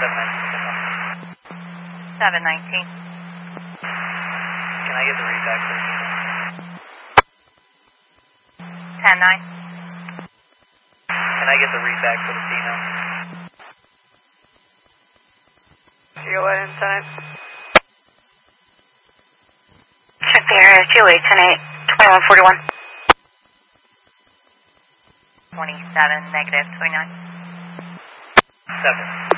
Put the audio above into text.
719. Can I get the read back, please? 10-9. Can I get the read back for the female? GOA and 10-8. Check the area, GOA 10-8, 2141. 27, negative 29. 7.